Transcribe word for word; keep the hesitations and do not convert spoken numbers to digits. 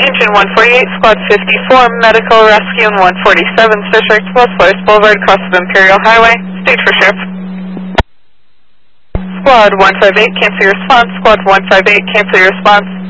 Engine one forty-eight, Squad fifty-four, Medical Rescue in one forty-seventh District, West Forest Boulevard, across of Imperial Highway. Stage for ship. Squad one five eight, cancel your response. Squad one five eight, cancel your response.